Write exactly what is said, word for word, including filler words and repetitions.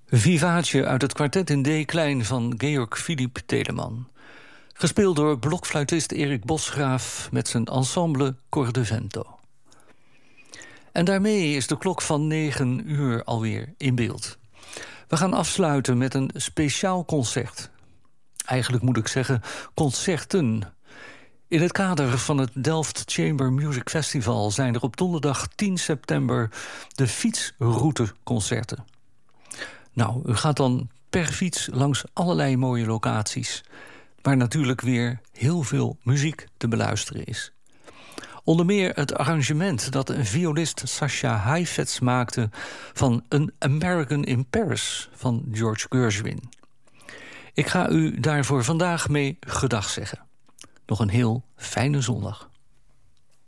Vivace uit het kwartet in D-klein van Georg Philipp Telemann. Gespeeld door blokfluitist Erik Bosgraaf met zijn ensemble Cor de Vento. En daarmee is de klok van negen uur alweer in beeld. We gaan afsluiten met een speciaal concert. Eigenlijk moet ik zeggen concerten. In het kader van het Delft Chamber Music Festival zijn er op donderdag tien september de fietsrouteconcerten. Nou, u gaat dan per fiets langs allerlei mooie locaties, waar natuurlijk weer heel veel muziek te beluisteren is. Onder meer het arrangement dat een violist Sascha Heifetz maakte van An American in Paris van George Gershwin. Ik ga u daarvoor vandaag mee gedag zeggen. Nog een heel fijne zondag.